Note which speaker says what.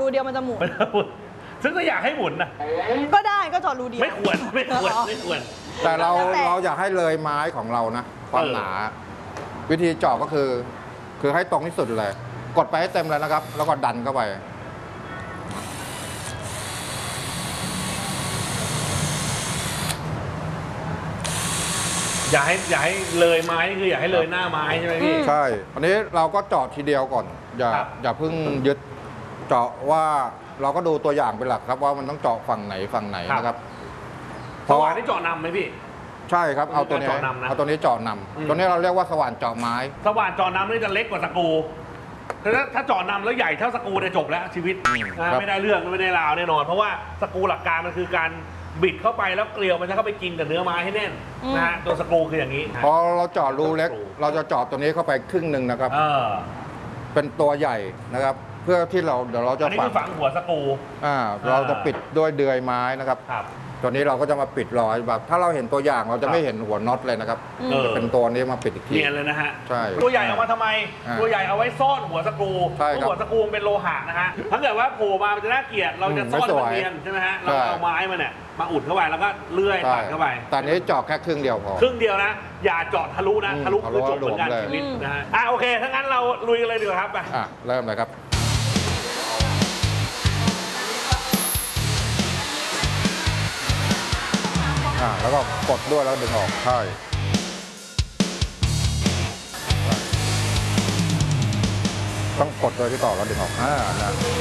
Speaker 1: รูเดียวมันจะหมุน
Speaker 2: ซึ่งก็อยากให้หมุนนะ
Speaker 1: ก็ได้ก็เจาะรูเดียว
Speaker 2: ไม่ควร
Speaker 3: แต่เราอยากให้เลยไม้ของเรานะความหนา วิธีเจาะก็คือให้ตรงที่สุดเลย กดไปให้เต็มเลยนะครับ แล้วก็ดันเข้าไป
Speaker 2: อย่าให้เลยไม้คืออย่าให้เลยหน้าไม้ใช่ไหมพี่
Speaker 3: ใช่อันนี้เราก็เจาะทีเดียวก่อนอย่าเพิ่งยึดเจาะว่าเราก็ดูตัวอย่างเป็นหลักครับว่ามันต้องเจาะฝั่งไหนนะครับ
Speaker 2: สว่านนี่เจาะนำไหมพี่
Speaker 3: ใช่ครับเอาตัวนี้เจาะนำตัวนี้เราเรียกว่าสว่านเจาะไม้
Speaker 2: สว่านเจาะนำนี่จะเล็กกว่าสกรูถ้าเจาะนำแล้วใหญ่เท่าสกรูเนี่ยจบแล้วชีวิตไม่ได้เรื่องไม่ได้ราวแน่นอนเพราะว่าสกรูหลักการมันคือการบิดเข้าไปแล้วเกลียวมันจะเข้าไปกินกับเนื้อไม้ให้แน่นนะฮะตัวสกรูคืออย่างนี้
Speaker 3: พอเราเจาะรูเล็กเราจะเจาะตัวนี้เข้าไปครึ่งหนึ่งนะครับเป็นตัวใหญ่นะครับเพื่อที่เดี๋ยวเราจะ
Speaker 2: ฝังหัวสกรู
Speaker 3: เราจะปิดด้วยเดือยไม้นะครับตัวนี้เราก็จะมาปิดรอยแบบถ้าเราเห็นตัวอย่างเราจะไม่เห็นหัวน็อตเลยนะครับจะเป็นตัวนี้มาปิดอีกที
Speaker 2: เนียนเลยนะฮะ
Speaker 3: ใช่
Speaker 2: ตัวใหญ่เอามาทำไมตัวใหญ่เอาไว้ซ่อนหัวสกรูหัวสกรูเป็นโลหะนะฮะถ้าเกิดว่าโผล่มามันจะน่าเกลียดเราจะซ่อนมันเนียนใช่ไหมฮะเราเอาไม้มาเนี่ยมาอุดเข้าไปแล้วก็เลื่อยตัดเข้าไป
Speaker 3: ตอนนี้เจาะแค่ครึ่งเดียวพอ
Speaker 2: ครึ่งเดียวนะอย่าเจาะทะลุนะทะลุคือจบเหมือนกันชีวิตนะฮะโอเคถ้างั้นเราลุยกันเลยดีกว่าครับ
Speaker 3: เริ่มเลยครับแล้วก็กดด้วยแล้วดึงออกใช่ต้องกดโดยที่ต่อแล้วดึงออกนะ